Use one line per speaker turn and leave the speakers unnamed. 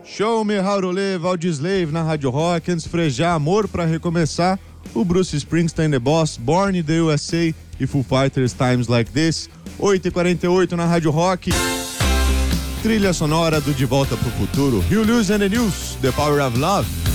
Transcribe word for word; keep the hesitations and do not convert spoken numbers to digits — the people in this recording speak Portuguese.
Show Me How to Live, Audioslave na Rádio Rock. Antes frejar Amor pra recomeçar, o Bruce Springsteen, The Boss, Born in the U S A e Foo Fighters, Times Like This. oito e quarenta e oito na Rádio Rock. Trilha sonora do De Volta pro Futuro, Hugh Lewis and the News, The Power of Love.